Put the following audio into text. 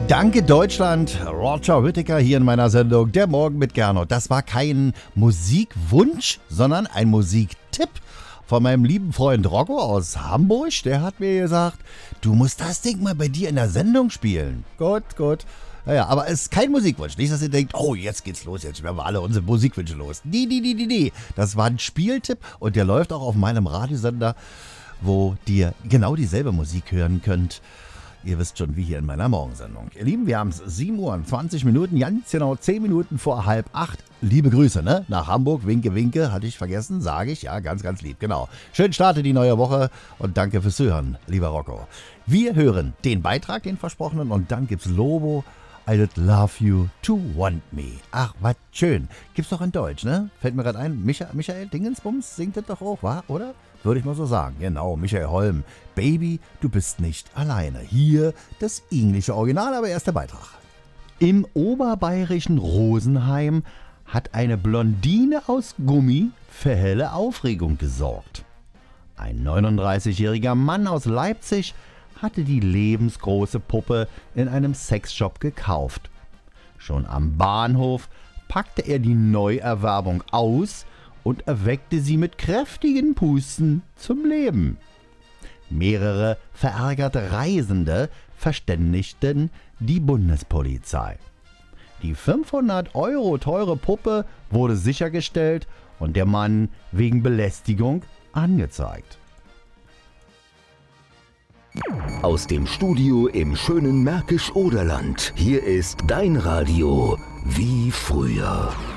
Danke Deutschland, Roger Whittaker hier in meiner Sendung Der Morgen mit Gernot. Das war kein Musikwunsch, sondern ein Musiktipp von meinem lieben Freund Rocco aus Hamburg. Der hat mir gesagt, du musst das Ding mal bei dir in der Sendung spielen. Gut. Naja, aber es ist kein Musikwunsch. Nicht, dass ihr denkt, oh, jetzt geht's los, jetzt werden wir alle unsere Musikwünsche los. Nee. Das war ein Spieltipp und der läuft auch auf meinem Radiosender, wo ihr genau dieselbe Musik hören könnt. Ihr wisst schon, wie hier in meiner Morgensendung. Ihr Lieben, wir haben es 7 Uhr und 20 Minuten, ganz genau 10 Minuten vor 7:30. Liebe Grüße, ne? Nach Hamburg, winke, hatte ich vergessen, sage ich, ja, ganz lieb, genau. Schön starte die neue Woche und danke fürs Hören, lieber Rocco. Wir hören den Beitrag, den versprochenen, und dann gibt's Lobo, I Would Love You to Want Me. Ach, was schön. Gibt's doch in Deutsch, ne? Fällt mir gerade ein, Michael Dingensbums singt das doch auch, wa? Oder? Würde ich mal so sagen. Genau, Michael Holm. Baby, du bist nicht alleine. Hier das englische Original, aber erst der Beitrag. Im oberbayerischen Rosenheim hat eine Blondine aus Gummi für helle Aufregung gesorgt. Ein 39-jähriger Mann aus Leipzig hatte die lebensgroße Puppe in einem Sexshop gekauft. Schon am Bahnhof packte er die Neuerwerbung aus und erweckte sie mit kräftigen Pusten zum Leben. Mehrere verärgerte Reisende verständigten die Bundespolizei. Die 500 € teure Puppe wurde sichergestellt und der Mann wegen Belästigung angezeigt. Aus dem Studio im schönen Märkisch-Oderland. Hier ist dein Radio wie früher.